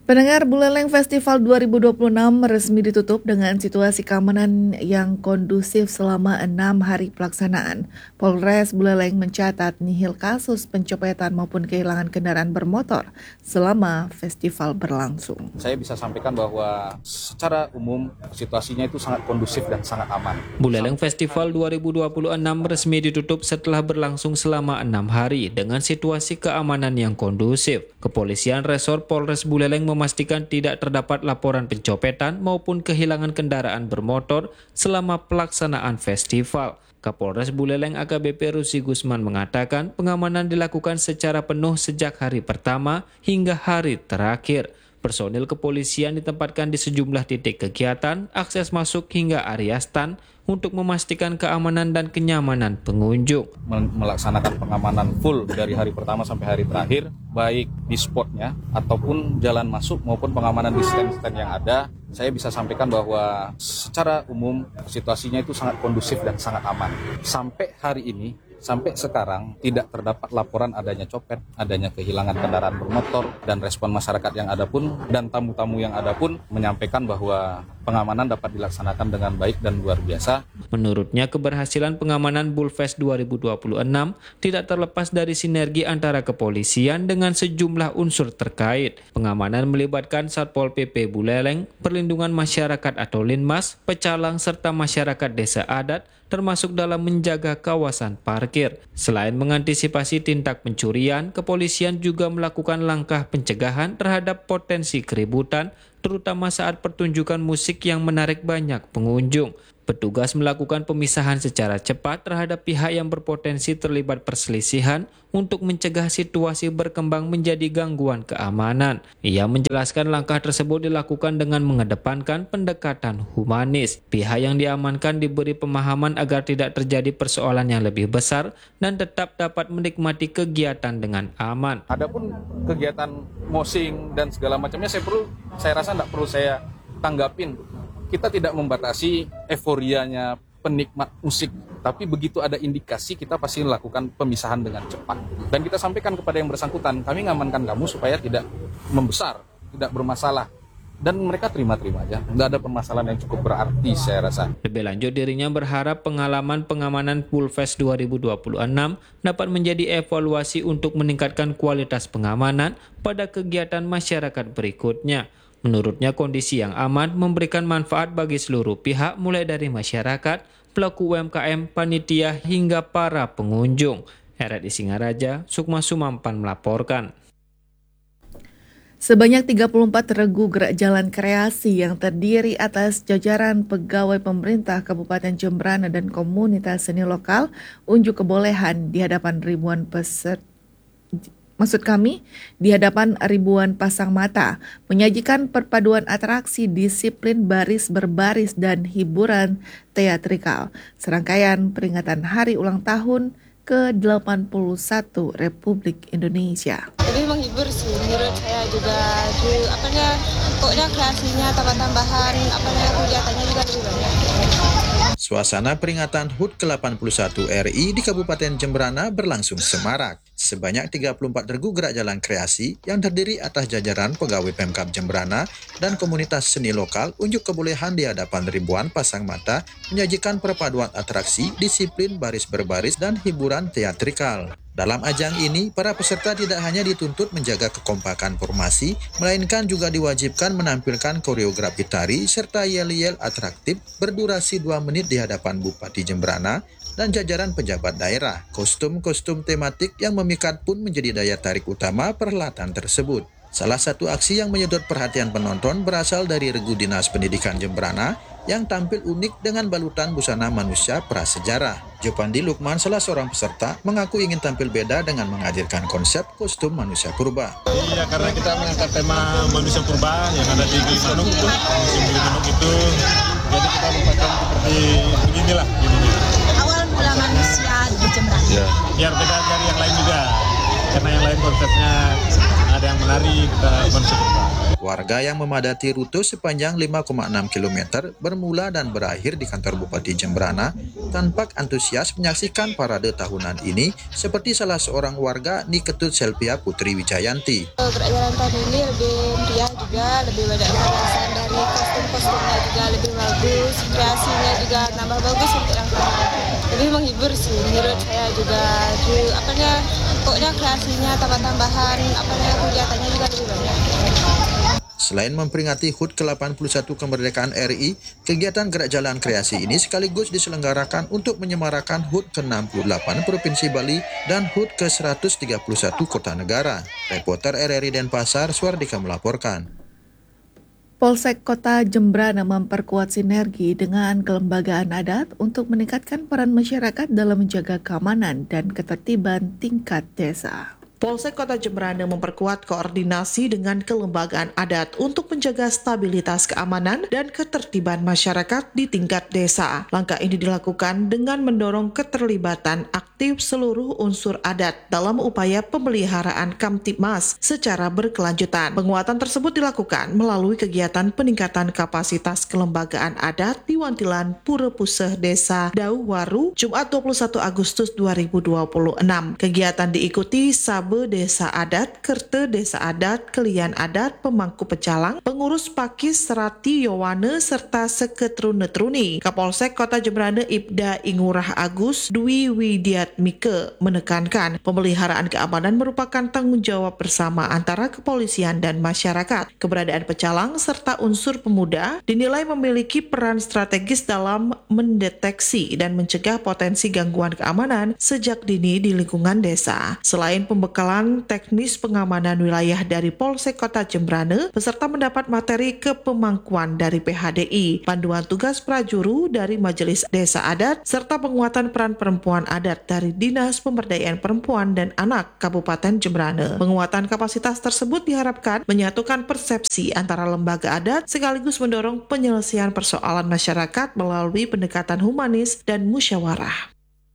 Pendengar, Buleleng Festival 2026 resmi ditutup dengan situasi keamanan yang kondusif selama 6 hari pelaksanaan. Polres Buleleng mencatat nihil kasus pencopetan maupun kehilangan kendaraan bermotor selama festival berlangsung. Saya bisa sampaikan bahwa secara umum situasinya itu sangat kondusif dan sangat aman. Buleleng Festival 2026 resmi ditutup setelah berlangsung selama 6 hari dengan situasi keamanan yang kondusif. Kepolisian Resor Polres Buleleng memastikan tidak terdapat laporan pencopetan maupun kehilangan kendaraan bermotor selama pelaksanaan festival. Kapolres Buleleng AKBP Rusi Gusman mengatakan pengamanan dilakukan secara penuh sejak hari pertama hingga hari terakhir. Personil kepolisian ditempatkan di sejumlah titik kegiatan, akses masuk hingga area stand untuk memastikan keamanan dan kenyamanan pengunjung. Melaksanakan pengamanan full dari hari pertama sampai hari terakhir, baik di spotnya ataupun jalan masuk maupun pengamanan di stand-stand yang ada. Saya bisa sampaikan bahwa secara umum situasinya itu sangat kondusif dan sangat aman. Sampai hari ini, sampai sekarang tidak terdapat laporan adanya copet, adanya kehilangan kendaraan bermotor, dan respon masyarakat yang ada pun dan tamu-tamu yang ada pun menyampaikan bahwa pengamanan dapat dilaksanakan dengan baik dan luar biasa. Menurutnya, keberhasilan pengamanan Bulfest 2026 tidak terlepas dari sinergi antara kepolisian dengan sejumlah unsur terkait. Pengamanan melibatkan Satpol PP Buleleng, Perlindungan Masyarakat atau Linmas, Pecalang, serta masyarakat desa adat, termasuk dalam menjaga kawasan parkir. Selain mengantisipasi tindak pencurian, kepolisian juga melakukan langkah pencegahan terhadap potensi keributan, terutama saat pertunjukan musik yang menarik banyak pengunjung. Petugas melakukan pemisahan secara cepat terhadap pihak yang berpotensi terlibat perselisihan untuk mencegah situasi berkembang menjadi gangguan keamanan. Ia menjelaskan langkah tersebut dilakukan dengan mengedepankan pendekatan humanis. Pihak yang diamankan diberi pemahaman agar tidak terjadi persoalan yang lebih besar dan tetap dapat menikmati kegiatan dengan aman. Adapun kegiatan mosing dan segala macamnya saya rasa tidak perlu saya tanggapin. Kita tidak membatasi euforianya penikmat musik, tapi begitu ada indikasi kita pasti lakukan pemisahan dengan cepat. Dan kita sampaikan kepada yang bersangkutan, kami mengamankan kamu supaya tidak membesar, tidak bermasalah. Dan mereka terima-terima aja, nggak ada permasalahan yang cukup berarti saya rasa. Lebih lanjut, dirinya berharap pengalaman pengamanan Bulfest 2026 dapat menjadi evaluasi untuk meningkatkan kualitas pengamanan pada kegiatan masyarakat berikutnya. Menurutnya, kondisi yang aman memberikan manfaat bagi seluruh pihak, mulai dari masyarakat, pelaku UMKM, panitia, hingga para pengunjung. RRI Singaraja, Sukma Sumampan melaporkan. Sebanyak 34 regu gerak jalan kreasi yang terdiri atas jajaran pegawai pemerintah Kabupaten Jembrana dan komunitas seni lokal unjuk kebolehan di hadapan ribuan peserta. Di hadapan ribuan pasang mata, menyajikan perpaduan atraksi, disiplin baris berbaris, dan hiburan teatrikal. Serangkaian peringatan hari ulang tahun ke-81 Republik Indonesia. Lebih menghibur sih, menurut saya juga. Pokoknya kreasinya, tambahan kegiatannya juga lebih banyak. Suasana peringatan HUT ke-81 RI di Kabupaten Jembrana berlangsung semarak. Sebanyak 34 regu gerak jalan kreasi yang terdiri atas jajaran pegawai Pemkab Jembrana dan komunitas seni lokal unjuk kebolehan di hadapan ribuan pasang mata menyajikan perpaduan atraksi, disiplin baris berbaris, dan hiburan teatrikal. Dalam ajang ini, para peserta tidak hanya dituntut menjaga kekompakan formasi, melainkan juga diwajibkan menampilkan koreografi tari serta yel-yel atraktif berdurasi 2 menit di hadapan Bupati Jembrana dan jajaran pejabat daerah. Kostum-kostum tematik yang memikat pun menjadi daya tarik utama perhelatan tersebut. Salah satu aksi yang menyedot perhatian penonton berasal dari regu Dinas Pendidikan Jembrana yang tampil unik dengan balutan busana manusia prasejarah. Jopandi Lukman, salah seorang peserta, mengaku ingin tampil beda dengan menghadirkan konsep kostum manusia purba. Iya, karena kita mengangkat tema manusia purba yang ada di Gilimanuk itu, musim Gilimanuk itu. Jadi kita lupakan seperti beginilah. Awal mula manusia di Jembrana. Ya. Biar beda dari yang lain juga. Karena yang lain konsepnya ada yang menari, kita konsep purba. Warga yang memadati rute sepanjang 5,6 km bermula dan berakhir di kantor Bupati Jembrana tampak antusias menyaksikan parade tahunan ini, seperti salah seorang warga Niketut Selvia Putri Wijayanti. Gerak jalan tahun ini lebih meriah juga. juga lebih banyak variasan dari kostum-kostumnya juga lebih bagus, kreasinya juga nambah bagus untuk yang kami. Lebih menghibur sih menurut saya juga. Pokoknya kreasinya tambah-tambahan kegiatannya juga lebih banyak. Selain memperingati HUT ke-81 kemerdekaan RI, kegiatan Gerak Jalan Kreasi ini sekaligus diselenggarakan untuk menyemarakan HUT ke-68 Provinsi Bali dan HUT ke-131 Kota Negara. Reporter RRI Denpasar, Suardika melaporkan. Polsek Kota Jembrana memperkuat sinergi dengan kelembagaan adat untuk meningkatkan peran masyarakat dalam menjaga keamanan dan ketertiban tingkat desa. Polsek Kota Jembrana memperkuat koordinasi dengan kelembagaan adat untuk menjaga stabilitas keamanan dan ketertiban masyarakat di tingkat desa. Langkah ini dilakukan dengan mendorong keterlibatan aktif seluruh unsur adat dalam upaya pemeliharaan Kamtibmas secara berkelanjutan. Penguatan tersebut dilakukan melalui kegiatan peningkatan kapasitas kelembagaan adat di Wantilan Pura Puseh Desa Dauwaru, Jumat 21 Agustus 2026. Kegiatan diikuti Desa Adat, Kerte Desa Adat, Kelian Adat, Pemangku Pecalang, Pengurus Pakis Serati Yowane, serta Seketrune-truni. Kapolsek Kota Jembrana Ibda Ingurah Agus Dwi Widiatmike menekankan pemeliharaan keamanan merupakan tanggung jawab bersama antara kepolisian dan masyarakat. Keberadaan pecalang serta unsur pemuda dinilai memiliki peran strategis dalam mendeteksi dan mencegah potensi gangguan keamanan sejak dini di lingkungan desa. Selain pembekalan teknis pengamanan wilayah dari Polsek Kota Jembrana, peserta mendapat materi kepemangkuan dari PHDI, panduan tugas prajuru dari Majelis Desa Adat, serta penguatan peran perempuan adat dari Dinas Pemberdayaan Perempuan dan Anak Kabupaten Jembrana. Penguatan kapasitas tersebut diharapkan menyatukan persepsi antara lembaga adat sekaligus mendorong penyelesaian persoalan masyarakat melalui pendekatan humanis dan musyawarah.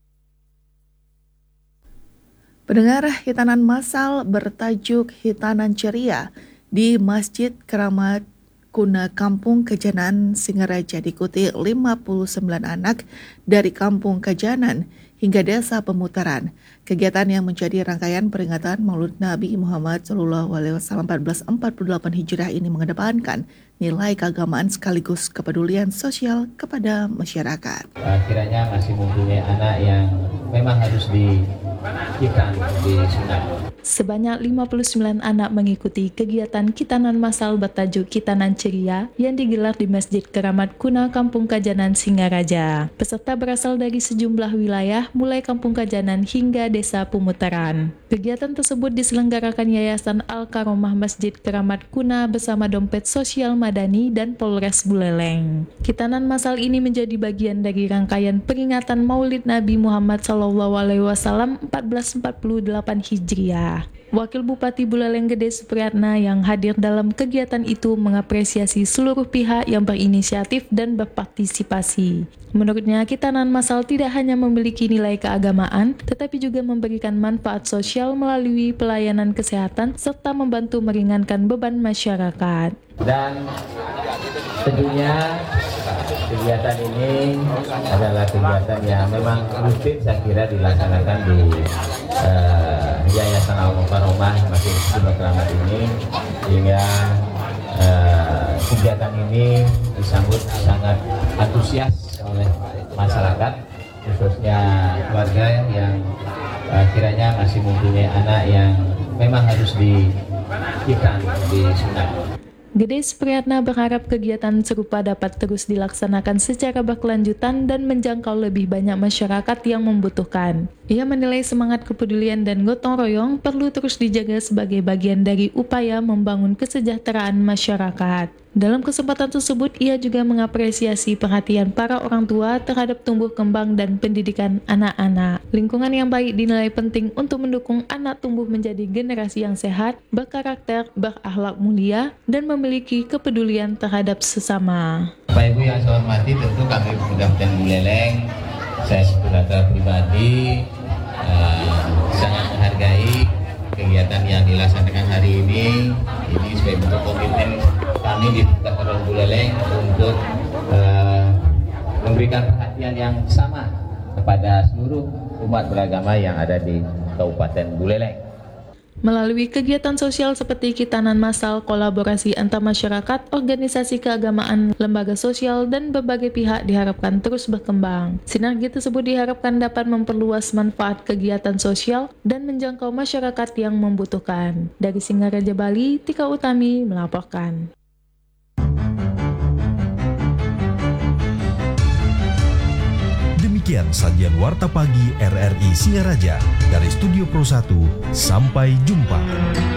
Pendengar, hitanan massal bertajuk Hitanan Ceria di Masjid Keramat Kuna Kampung Kejanan Singaraja diikuti 59 anak dari Kampung Kejanan hingga Desa Pemutaran. Kegiatan yang menjadi rangkaian peringatan Maulid Nabi Muhammad SAW 1448 Hijriah ini mengedepankan nilai keagamaan sekaligus kepedulian sosial kepada masyarakat. Kiranya masih mempunyai anak yang memang harus dikitan, disunat. Sebanyak 59 anak mengikuti kegiatan khitanan massal bertajuk Hitanan Ceria yang digelar di Masjid Keramat Kuna Kampung Kajanan Singaraja. Peserta berasal dari sejumlah wilayah mulai Kampung Kajanan hingga Desa Pemutaran. Kegiatan tersebut diselenggarakan Yayasan Al-Karomah Masjid Keramat Kuna bersama Dompet Sosial Madani dan Polres Buleleng. Khitanan massal ini menjadi bagian dari rangkaian peringatan Maulid Nabi Muhammad SAW 1448 Hijriah. Wakil Bupati Buleleng Gede Supriyatna yang hadir dalam kegiatan itu mengapresiasi seluruh pihak yang berinisiatif dan berpartisipasi. Menurutnya, khitanan massal tidak hanya memiliki nilai keagamaan, tetapi juga memberikan manfaat sosial melalui pelayanan kesehatan serta membantu meringankan beban masyarakat. Dan tentunya kegiatan ini adalah kegiatan yang memang rutin saya kira dilaksanakan di Yayasan Al-Karomah Masjid Keramat ini, sehingga kegiatan ini disambut sangat antusias oleh masyarakat, khususnya keluarga yang kiranya masih mempunyai anak yang memang harus dikitan, disunat. Gede Supriyatna berharap kegiatan serupa dapat terus dilaksanakan secara berkelanjutan dan menjangkau lebih banyak masyarakat yang membutuhkan. Ia menilai semangat kepedulian dan gotong royong perlu terus dijaga sebagai bagian dari upaya membangun kesejahteraan masyarakat. Dalam kesempatan tersebut, ia juga mengapresiasi perhatian para orang tua terhadap tumbuh kembang dan pendidikan anak-anak. Lingkungan yang baik dinilai penting untuk mendukung anak tumbuh menjadi generasi yang sehat, berkarakter, berakhlak mulia, dan memiliki kepedulian terhadap sesama. Bapak Ibu yang saya hormati, tentu kami Kabupaten Buleleng, saya sebagai pribadi sangat menghargai kegiatan yang dilaksanakan hari ini sebagai bentuk komitmen kami di Kabupaten Buleleng untuk memberikan perhatian yang sama kepada seluruh umat beragama yang ada di Kabupaten Buleleng. Melalui kegiatan sosial seperti kitanan massal, kolaborasi antar masyarakat, organisasi keagamaan, lembaga sosial, dan berbagai pihak diharapkan terus berkembang. Sinergi tersebut diharapkan dapat memperluas manfaat kegiatan sosial dan menjangkau masyarakat yang membutuhkan. Dari Singaraja, Bali, Tika Utami melaporkan. Demikian sajian Warta Pagi RRI Singaraja. Dari Studio Pro 1, sampai jumpa.